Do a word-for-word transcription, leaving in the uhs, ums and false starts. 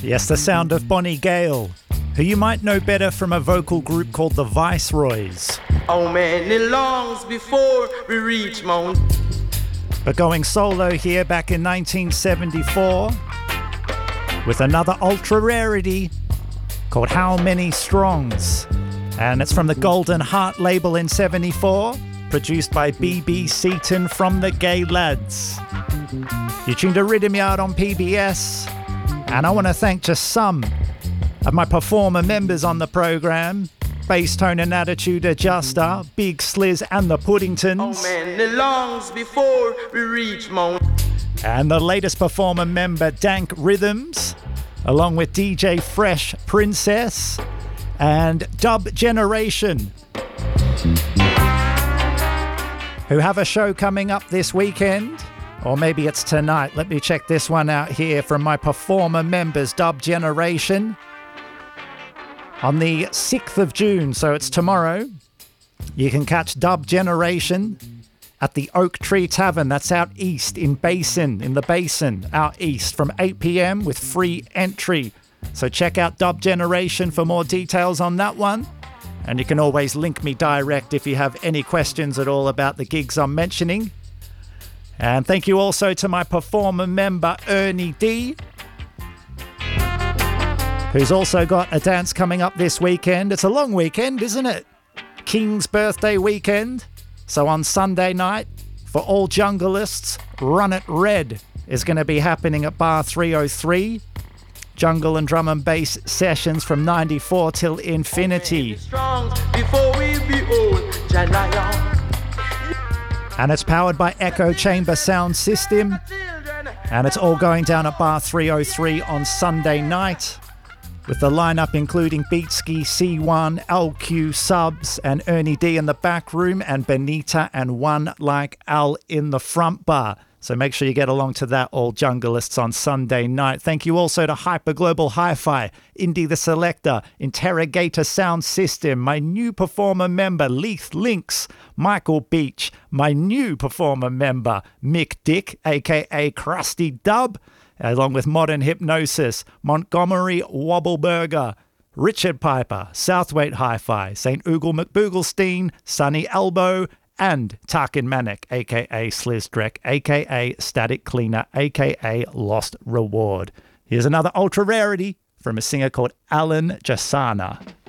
Yes, the sound of Bonnie Gale, who you might know better from a vocal group called the Viceroys. How many longs before we reach Mount? But going solo here back in nineteen seventy-four with another ultra rarity called How Many Strongs. And it's from the Golden Heart label in seventy-four, produced by B B Seaton from the Gay Lads. You tuned to Rhythm Yard on P B S, and I want to thank just some of my performer members on the program: Bass Tone and Attitude Adjuster, Big Sliz and the Puddingtons. How many longs before we reach Mount? And the latest performer member, Dank Rhythms, along with D J Fresh Princess and Dub Generation, who have a show coming up this weekend. Or maybe it's tonight. Let me check this one out here from my performer members, Dub Generation. On the sixth of June, so it's tomorrow, you can catch Dub Generation at the Oak Tree Tavern. That's out east in Basin, in the Basin, out east from eight p.m. with free entry. So check out Dub Generation for more details on that one. And you can always link me direct if you have any questions at all about the gigs I'm mentioning. And thank you also to my performer member, Ernie D, who's also got a dance coming up this weekend. It's a long weekend, isn't it? King's birthday weekend. So on Sunday night, for all junglists, Run It Red is going to be happening at Bar three oh three. Jungle and drum and bass sessions from ninety-four till infinity. And it's powered by Echo Chamber Sound System. And it's all going down at Bar three oh three on Sunday night, with the lineup including Beatski, C one, L Q, Subs, and Ernie D in the back room, and Benita and One Like Al in the front bar. So make sure you get along to that, all junglists, on Sunday night. Thank you also to Hyper Global Hi-Fi, Indie the Selector, Interrogator Sound System, my new performer member, Leith Lynx, Michael Beach, my new performer member, Mick Dick, aka Krusty Dub, along with Modern Hypnosis, Montgomery Wobbleburger, Richard Piper, Southweight Hi-Fi, Saint Oogle McBooglestein, Sunny Elbow, and Tarkin Manic, aka Slizdrek, aka Static Cleaner, aka Lost Reward. Here's another ultra rarity from a singer called Alan Jasana.